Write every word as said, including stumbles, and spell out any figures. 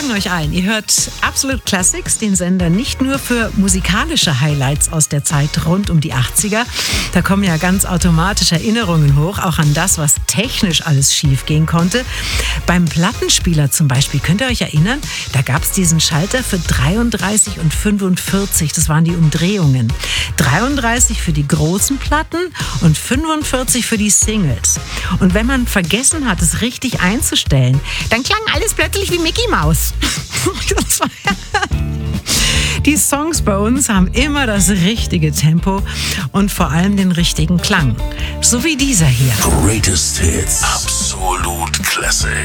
Morgen euch allen. Ihr hört Absolute Classics, den Sender nicht nur für musikalische Highlights aus der Zeit rund um die achtziger. Da kommen ja ganz automatisch Erinnerungen hoch, auch an das, was technisch alles schief gehen konnte. Beim Plattenspieler zum Beispiel, könnt ihr euch erinnern, da gab es diesen Schalter für dreiunddreißig und fünfundvierzig, das waren die Umdrehungen. dreiunddreißig für die großen Platten und fünfundvierzig für die Singles. Und wenn man vergessen hat, es richtig einzustellen, dann klang alles plötzlich wie Mickey Maus. Das war ja Die Songs bei uns haben immer das richtige Tempo und vor allem den richtigen Klang. So wie dieser hier. Greatest Hits. Absolute Classic.